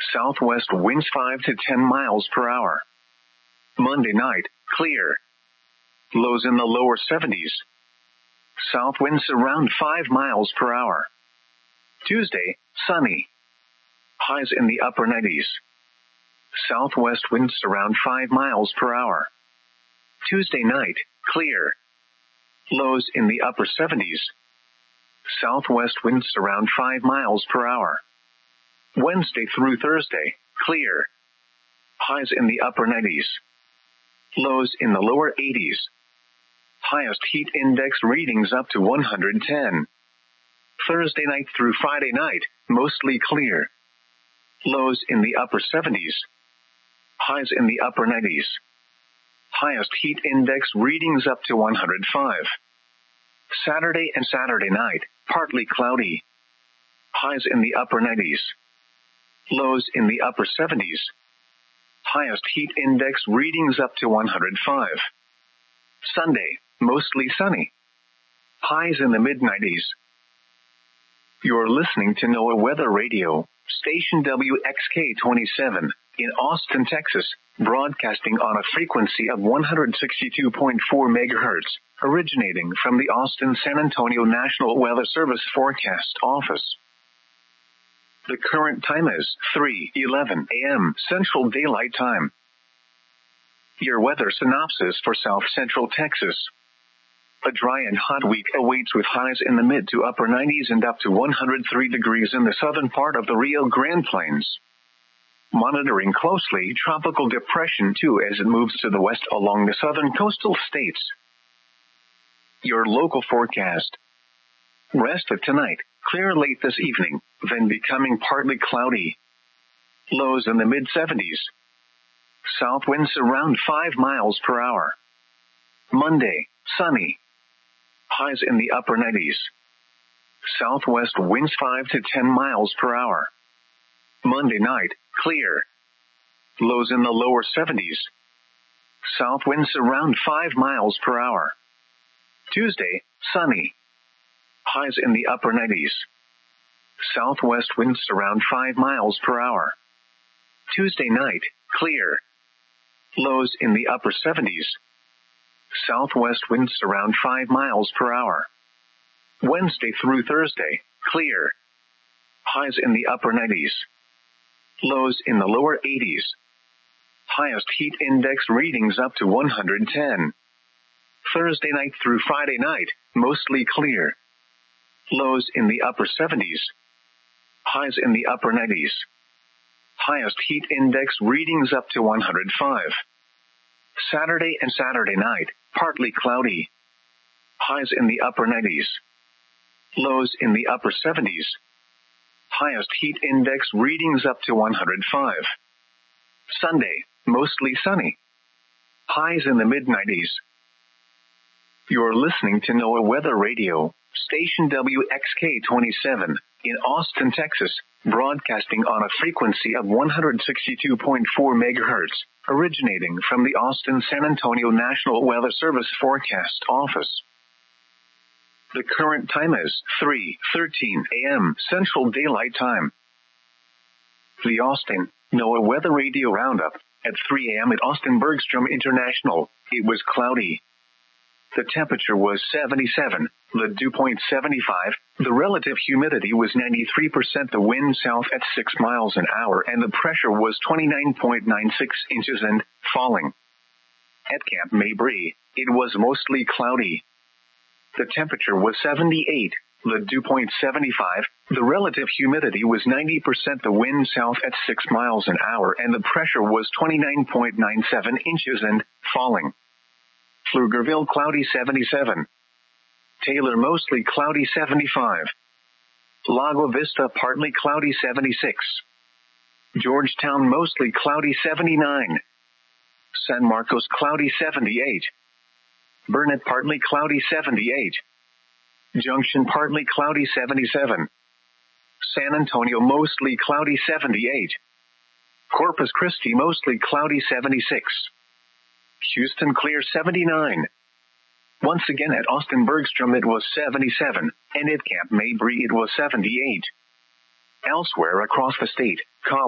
Southwest winds 5 to 10 miles per hour. Monday night, clear. Lows in the lower 70s. South winds around 5 miles per hour. Tuesday, sunny. Highs in the upper 90s. Southwest winds around 5 miles per hour. Tuesday night, clear. Lows in the upper 70s. Southwest winds around 5 miles per hour. Wednesday through Thursday, clear. Highs in the upper 90s. Lows in the lower 80s. Highest heat index readings up to 110. Thursday night through Friday night, mostly clear. Lows in the upper 70s. Highs in the upper 90s. Highest heat index readings up to 105. Saturday and Saturday night, partly cloudy. Highs in the upper 90s. Lows in the upper 70s. Highest heat index readings up to 105. Sunday, mostly sunny. Highs in the mid-90s. You're listening to NOAA Weather Radio, station WXK-27, in Austin, Texas, broadcasting on a frequency of 162.4 MHz, originating from the Austin-San Antonio National Weather Service Forecast Office. The current time is 3:11 a.m. Central Daylight Time. Your weather synopsis for South Central Texas. A dry and hot week awaits with highs in the mid to upper 90s and up to 103 degrees in the southern part of the Rio Grande Plains. Monitoring closely Tropical Depression 2 as it moves to the west along the southern coastal states. Your local forecast. Rest of tonight, clear late this evening, then becoming partly cloudy. Lows in the mid-70s. South winds around 5 miles per hour. Monday, sunny. Highs in the upper 90s. Southwest winds 5 to 10 miles per hour. Monday night, clear. Lows in the lower 70s. South winds around 5 miles per hour. Tuesday, sunny. Highs in the upper 90s. Southwest winds around 5 miles per hour. Tuesday night, clear. Lows in the upper 70s. Southwest winds around 5 miles per hour. Wednesday through Thursday, clear. Highs in the upper 90s. Lows in the lower 80s. Highest heat index readings up to 110. Thursday night through Friday night, mostly clear. Lows in the upper 70s. Highs in the upper 90s. Highest heat index readings up to 105. Saturday and Saturday night, partly cloudy. Highs in the upper 90s. Lows in the upper 70s. Highest heat index readings up to 105. Sunday, mostly sunny. Highs in the mid-90s. You're listening to NOAA Weather Radio, station WXK-27, in Austin, Texas, broadcasting on a frequency of 162.4 MHz, originating from the Austin-San Antonio National Weather Service Forecast Office. The current time is 3:13 a.m. Central Daylight Time. The Austin NOAA Weather Radio Roundup. At 3 a.m. at Austin Bergstrom International, it was cloudy. The temperature was 77, the dew point 75, the relative humidity was 93%, the wind south at 6 miles an hour, and the pressure was 29.96 inches and falling. At Camp Mabry, it was mostly cloudy. The temperature was 78, the dew point 75, the relative humidity was 90%, the wind south at 6 miles an hour, and the pressure was 29.97 inches and falling. Pflugerville cloudy 77. Taylor mostly cloudy 75. Lago Vista partly cloudy 76. Georgetown mostly cloudy 79. San Marcos cloudy 78. Burnett partly cloudy 78. Junction partly cloudy 77. San Antonio mostly cloudy 78. Corpus Christi mostly cloudy 76. Houston clear 79. Once again at Austin Bergstrom it was 77, and at Camp Mabry it was 78. Elsewhere across the state,